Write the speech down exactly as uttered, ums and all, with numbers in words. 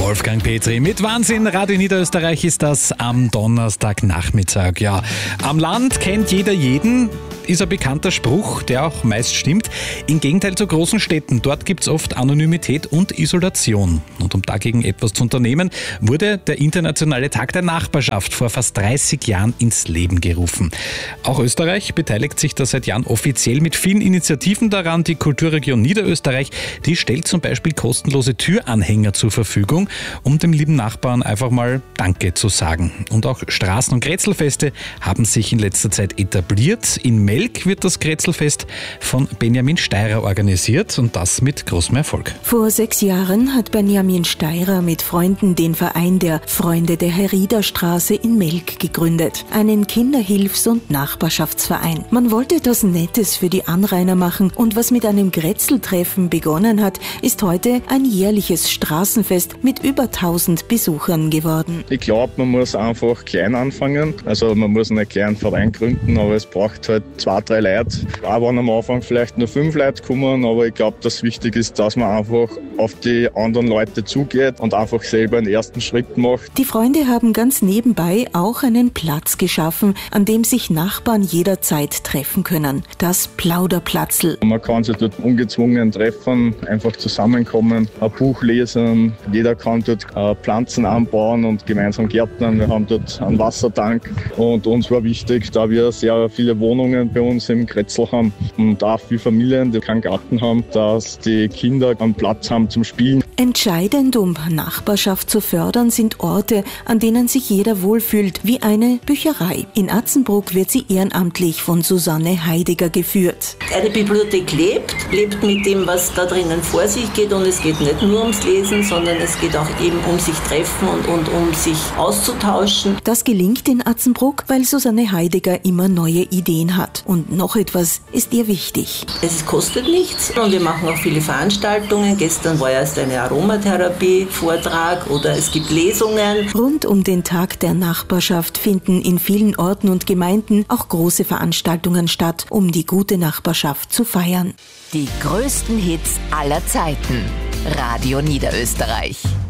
Wolfgang Petri mit Wahnsinn. Radio Niederösterreich ist das am Donnerstagnachmittag. Ja, am Land kennt jeder jeden, ist ein bekannter Spruch, der auch meist stimmt. Im Gegenteil zu großen Städten, dort gibt es oft Anonymität und Isolation. Und um dagegen etwas zu unternehmen, wurde der Internationale Tag der Nachbarschaft vor fast dreißig Jahren ins Leben gerufen. Auch Österreich beteiligt sich da seit Jahren offiziell mit vielen Initiativen daran. Die Kulturregion Niederösterreich, die stellt zum Beispiel kostenlose Türanhänger zur Verfügung, um dem lieben Nachbarn einfach mal Danke zu sagen. Und auch Straßen- und Grätzelfeste haben sich in letzter Zeit etabliert. In Melk wird das Grätzelfest von Benjamin Steirer organisiert und das mit großem Erfolg. Vor sechs Jahren hat Benjamin Steirer mit Freunden den Verein der Freunde der Herriederstraße in Melk gegründet. Einen Kinderhilfs- und Nachbarschaftsverein. Man wollte etwas Nettes für die Anrainer machen und was mit einem Grätzeltreffen begonnen hat, ist heute ein jährliches Straßenfest mit über tausend Besuchern geworden. Ich glaube, man muss einfach klein anfangen. Also man muss einen kleinen Verein gründen, aber es braucht halt zwei, drei Leute. Auch wenn am Anfang vielleicht nur fünf Leute kommen, aber ich glaube, dass wichtig ist, dass man einfach auf die anderen Leute zugeht und einfach selber einen ersten Schritt macht. Die Freunde haben ganz nebenbei auch einen Platz geschaffen, an dem sich Nachbarn jederzeit treffen können. Das Plauderplatzl. Man kann sich dort ungezwungen treffen, einfach zusammenkommen, ein Buch lesen. Jeder kann dort Pflanzen anbauen und gemeinsam gärtnern. Wir haben dort einen Wassertank und uns war wichtig, da wir sehr viele Wohnungen bei uns im Grätzl haben und auch viele Familien, die keinen Garten haben, dass die Kinder einen Platz haben zum Spielen. Entscheidend, um Nachbarschaft zu fördern, sind Orte, an denen sich jeder wohlfühlt, wie eine Bücherei. In Atzenbruck wird sie ehrenamtlich von Susanne Heidiger geführt. Eine Bibliothek lebt, lebt mit dem, was da drinnen vor sich geht, und es geht nicht nur ums Lesen, sondern es geht auch eben um sich treffen und, und um sich auszutauschen. Das gelingt in Atzenbruck, weil Susanne Heidiger immer neue Ideen hat. Und noch etwas ist ihr wichtig. Es kostet nichts und wir machen auch viele Veranstaltungen. Gestern war erst eine Aromatherapie-Vortrag oder es gibt Lesungen. Rund um den Tag der Nachbarschaft finden in vielen Orten und Gemeinden auch große Veranstaltungen statt, um die gute Nachbarschaft zu feiern. Die größten Hits aller Zeiten. Radio Niederösterreich.